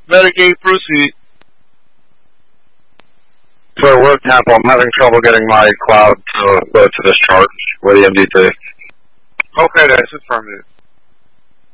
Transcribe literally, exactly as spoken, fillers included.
Medicaid, proceed. So we're Temple. I'm having trouble getting my cloud to go to this chart with E M D T. Okay, that's affirmative.